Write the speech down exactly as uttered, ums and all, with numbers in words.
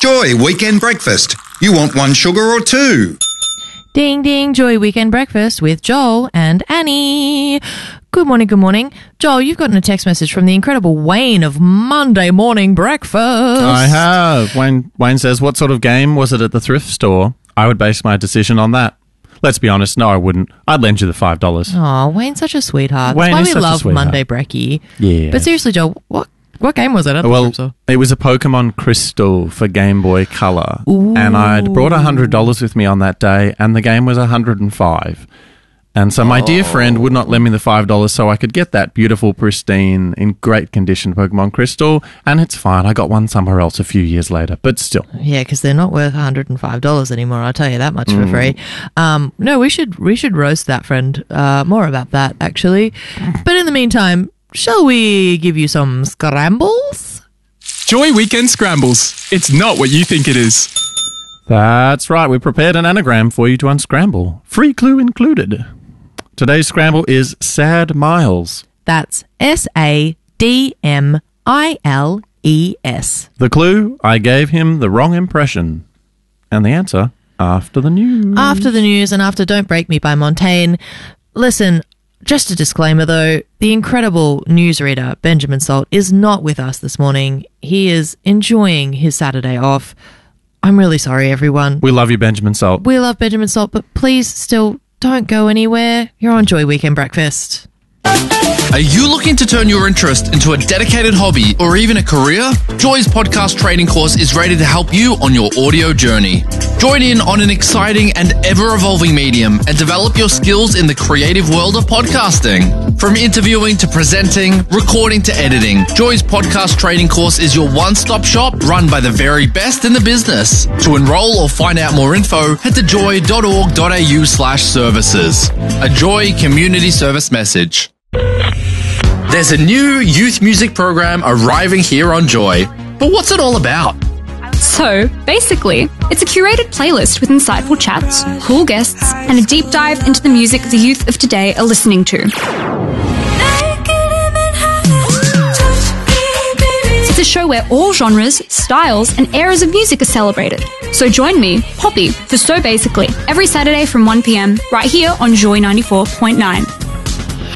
Joy Weekend Breakfast. You want one sugar or two? Ding, ding, Joy Weekend Breakfast with Joel and Annie. Good morning, good morning. Joel, you've gotten a text message from the incredible Wayne of Monday Morning Breakfast. I have. Wayne, Wayne says, what sort of game was it at the thrift store? I would base my decision on that. Let's be honest, no, I wouldn't. I'd lend you the five dollars. Oh, Wayne's such a sweetheart. Wayne That's is why we such a love sweetheart. Monday Brekkie. Yeah. But seriously, Joel, what what game was it at the Well, thrift store? it was a Pokemon Crystal for Game Boy Color. Ooh. And I'd brought one hundred dollars with me on that day, and the game was one hundred five dollars. And so my Oh. dear friend would not lend me the five dollars so I could get that beautiful, pristine, in great condition Pokemon Crystal. And it's fine. I got one somewhere else a few years later, but still. Yeah, because they're not worth one hundred five dollars anymore. I'll tell you that much Mm. for free. Um, no, we should we should roast that friend. Uh, more about that, actually. But in the meantime, shall we give you some scrambles? Joy Weekend Scrambles. It's not what you think it is. That's right. We prepared an anagram for you to unscramble. Free clue included. Today's scramble is Sad Miles. That's S A D M I L E S. The clue, I gave him the wrong impression. And the answer, after the news. After the news and after Don't Break Me by Montaigne. Listen, just a disclaimer though, the incredible newsreader Benjamin Salt is not with us this morning. He is enjoying his Saturday off. I'm really sorry, everyone. We love you, Benjamin Salt. We love Benjamin Salt, but please still don't go anywhere. You're on Joy Weekend Breakfast. Are you looking to turn your interest into a dedicated hobby or even a career? Joy's podcast training course is ready to help you on your audio journey. Join in on an exciting and ever-evolving medium and develop your skills in the creative world of podcasting. From interviewing to presenting, recording to editing, Joy's podcast training course is your one-stop shop run by the very best in the business. To enroll or find out more info, head to joy.org.au slash services. A Joy community service message. There's a new youth music program arriving here on Joy. But what's it all about? So, basically, it's a curated playlist with insightful chats, cool guests, and a deep dive into the music the youth of today are listening to. It's a show where all genres, styles, and eras of music are celebrated. So join me, Poppy, for So Basically, every Saturday from one p.m, right here on Joy ninety-four point nine.